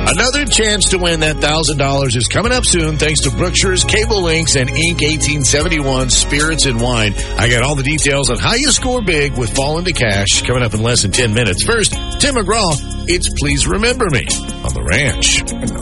Another chance to win that $1,000 is coming up soon thanks to Brookshire's Cable Links and Inc. 1871 Spirits and Wine. I got all the details on how you score big with Fall into Cash coming up in less than 10 minutes. First, Tim McGraw, it's Please Remember Me on The Ranch.